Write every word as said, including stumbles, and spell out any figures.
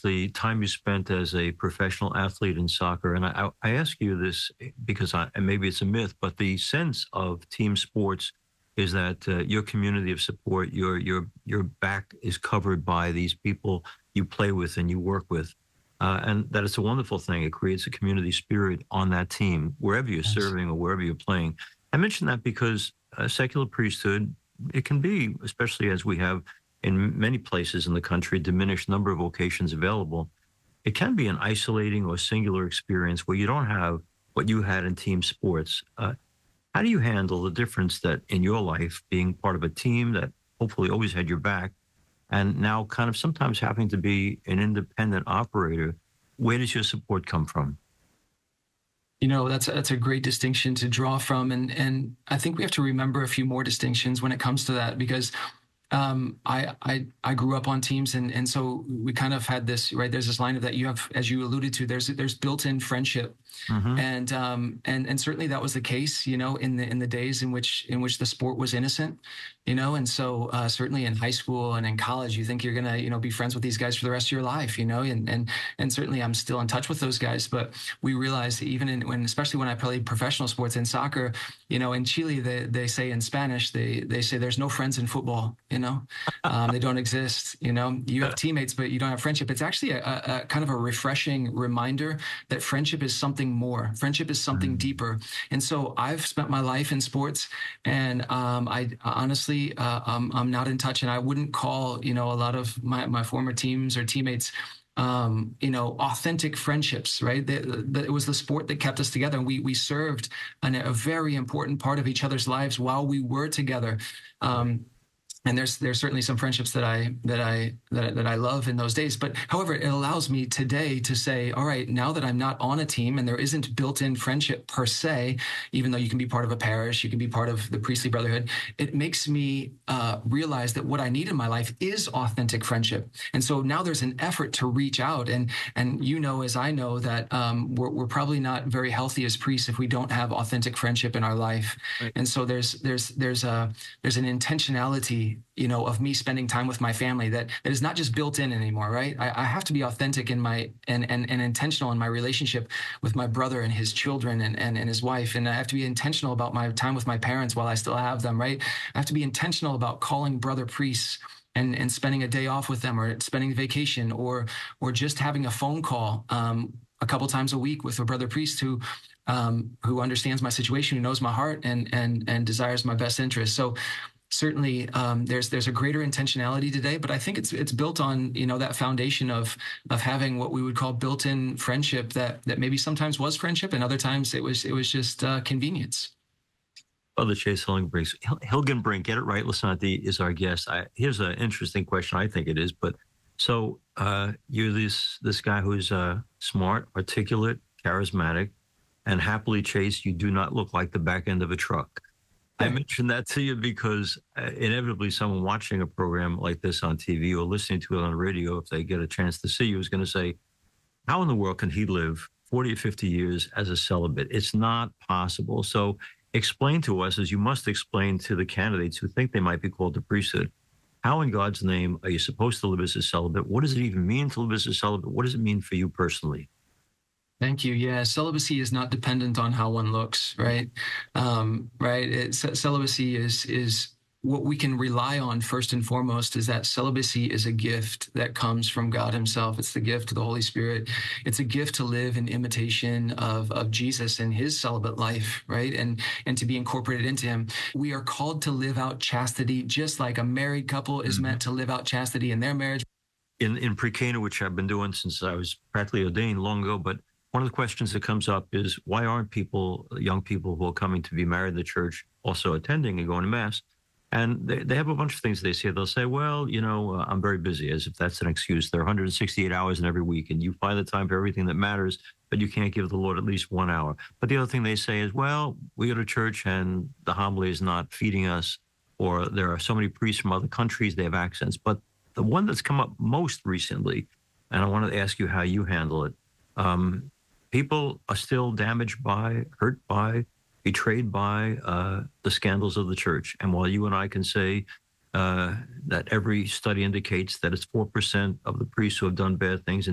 the time you spent as a professional athlete in soccer. And I, I ask you this because I, and maybe it's a myth, but the sense of team sports is that uh, your community of support, your your your back is covered by these people you play with and you work with, uh, and that it's a wonderful thing. It creates a community spirit on that team, wherever you're Yes. serving or wherever you're playing. I mention that because a secular priesthood, it can be, especially as we have in many places in the country, diminished number of vocations available. It can be an isolating or singular experience where you don't have what you had in team sports. Uh, how do you handle the difference that in your life, being part of a team that hopefully always had your back, and now kind of sometimes having to be an independent operator? Where does your support come from? You know, that's that's a great distinction to draw from, and and I think we have to remember a few more distinctions when it comes to that, because um, I, I I grew up on teams, and and so we kind of had this, right. There's this line of that you have, as you alluded to. There's there's built-in friendship, Mm-hmm. and um, and and certainly that was the case, you know, in the in the days in which in which the sport was innocent, you know, and so uh, certainly in high school and in college, you think you're gonna, you know, be friends with these guys for the rest of your life, you know, and and and certainly I'm still in touch with those guys, but we realized even in when, especially when I played professional sports in soccer, you know, in Chile they they say in Spanish they they say there's no friends in football, you know, um, they don't exist, you know, you have teammates but you don't have friendship. It's actually a, a, a kind of a refreshing reminder that friendship is something more. Friendship is something Mm-hmm. deeper. And so I've spent my life in sports, and um, I honestly, uh, I'm, I'm not in touch, and I wouldn't call, you know, a lot of my, my former teams or teammates, um, you know, authentic friendships, right? The, the, it was the sport that kept us together, and we we served an, a very important part of each other's lives while we were together. Um, and there's there's certainly some friendships that I that I that, that I love in those days. But however, it allows me today to say, all right, now that I'm not on a team and there isn't built-in friendship per se, even though you can be part of a parish, you can be part of the priestly brotherhood, it makes me uh, realize that what I need in my life is authentic friendship. And so now there's an effort to reach out, and and you know, as I know, that um, we're we're probably not very healthy as priests if we don't have authentic friendship in our life. Right. And so there's there's there's a there's an intentionality, you know, of me spending time with my family that, that is not just built in anymore, right? I, I have to be authentic in my and, and and intentional in my relationship with my brother and his children and, and, and his wife. And I have to be intentional about my time with my parents while I still have them, right? I have to be intentional about calling brother priests and, and spending a day off with them, or spending vacation, or or just having a phone call um, a couple times a week with a brother priest who um, who understands my situation, who knows my heart, and and and desires my best interest. So certainly um, there's there's a greater intentionality today, but I think it's it's built on, you know, that foundation of of having what we would call built-in friendship that that maybe sometimes was friendship and other times it was it was just uh, convenience. Father Chase Hilgenbrink, Hil- Hilgenbrink, get it right, Lisanti, is our guest. I, here's an interesting question. I think it is, but so uh, you're this this guy who's uh, smart, articulate, charismatic, and happily chased. You do not look like the back end of a truck. I mentioned that to you because uh, inevitably someone watching a program like this on T V or listening to it on the radio, if they get a chance to see you, is going to say, how in the world can he live forty or fifty years as a celibate? It's not possible. So explain to us, as you must explain to the candidates who think they might be called to priesthood, how in God's name are you supposed to live as a celibate? What does it even mean to live as a celibate? What does it mean for you personally? Thank you. Yeah, celibacy is not dependent on how one looks, right? Um, right. It, celibacy is is what we can rely on first and foremost. Is that celibacy is a gift that comes from God Himself. It's the gift of the Holy Spirit. It's a gift to live in imitation of of Jesus and His celibate life, right? And and to be incorporated into Him. We are called to live out chastity, just like a married couple is Mhm. meant to live out chastity in their marriage. In in pre-Cana, which I've been doing since I was practically ordained long ago, but one of the questions that comes up is, why aren't people, young people who are coming to be married in the church, also attending and going to Mass? And they, they have a bunch of things they say. They'll say, well, you know, uh, I'm very busy, as if that's an excuse. There are one hundred sixty-eight hours in every week, and you find the time for everything that matters, but you can't give the Lord at least one hour. But the other thing they say is, well, we go to church and the homily is not feeding us, or there are so many priests from other countries, they have accents. But the one that's come up most recently, and I wanted to ask you how you handle it, um, people are still damaged by, hurt by, betrayed by uh, the scandals of the church. And while you and I can say uh, that every study indicates that it's four percent of the priests who have done bad things, and